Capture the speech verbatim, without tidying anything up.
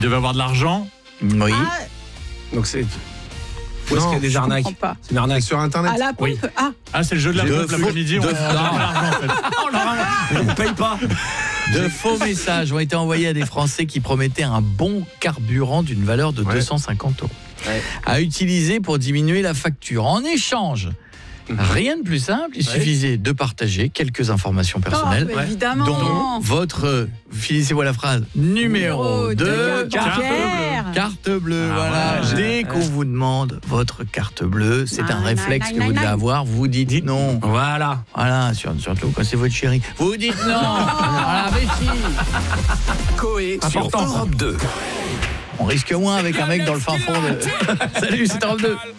Il devait avoir de l'argent. Oui. Ah, Donc c'est... Où est-ce qu'il y a des je arnaques? comprends pas. C'est une arnaque. Sur Internet. À la pompe. Oui. Ah, Ah, c'est le jeu de la De pompe faux- l'après-midi. On de- a de l'argent en fait. On ne paye pas. De faux messages ont été envoyés à des Français qui promettaient un bon carburant d'une valeur de Ouais. deux cent cinquante euros Ouais. à utiliser pour diminuer la facture. En échange, rien de plus simple, il Ouais. suffisait de partager quelques informations personnelles, oh, mais évidemment. dont votre, finissez-moi la phrase, numéro de carte carte bleue. Carte bleue, Ah, voilà. ouais. Dès qu'on vous demande votre carte bleue, c'est un Nine, réflexe nine, que vous nine, devez nine. avoir. Vous dites non. Voilà. Voilà, sur- surtout quand c'est votre chérie. Vous dites non. Voilà, mais si. Coé sur Important. Europe deux. On risque moins avec un mec dans le fin fond de... Salut, c'est Europe deux.